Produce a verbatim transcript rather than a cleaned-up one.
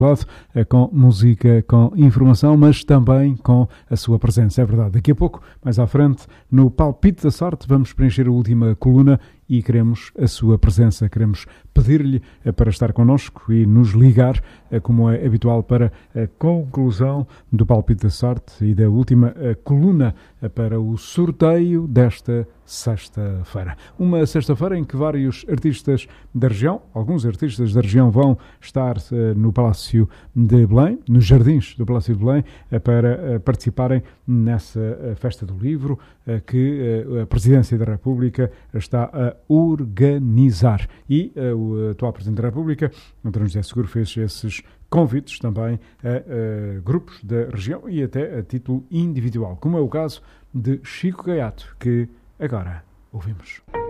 lado, com música, com informação, mas também com a sua presença, é verdade. Daqui a pouco, mais à frente, no Palpite da Sorte, vamos preencher a última coluna e queremos a sua presença, queremos pedir-lhe para estar connosco e nos ligar, como é habitual, para a conclusão do Palpite da Sorte e da última coluna para o sorteio desta sexta-feira. Uma sexta-feira em que vários artistas da região, alguns artistas da região vão estar no Palácio de Belém, nos jardins do Palácio de Belém, para participarem nessa festa do livro que a Presidência da República está a organizar. E o atual Presidente da República, António José Seguro, fez esses convites também a, a grupos da região e até a título individual, como é o caso de Chico Gaiato, que agora ouvimos.